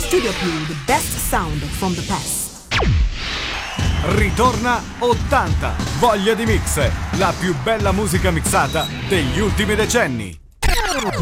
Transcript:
Studio Più, the best sound from the past. Ritorna 80, voglia di mix, la più bella musica mixata degli ultimi decenni.